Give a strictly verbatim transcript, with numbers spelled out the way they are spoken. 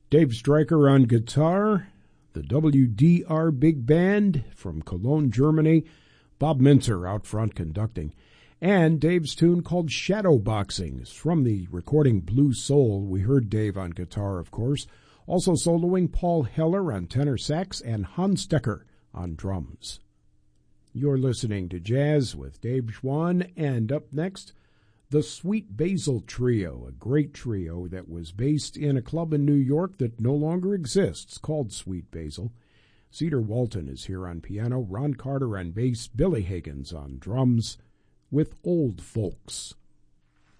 Dave Stryker on guitar, the W D R Big Band from Cologne, Germany, Bob Mintzer out front conducting, and Dave's tune called Shadowboxing is from the recording Blue Soul. We heard Dave on guitar, of course. Also soloing Paul Heller on tenor sax and Hans Stecker on drums. You're listening to Jazz with Dave Schwann, and up next, the Sweet Basil Trio, a great trio that was based in a club in New York that no longer exists called Sweet Basil. Cedar Walton is here on piano, Ron Carter on bass, Billy Higgins on drums with Old Folks.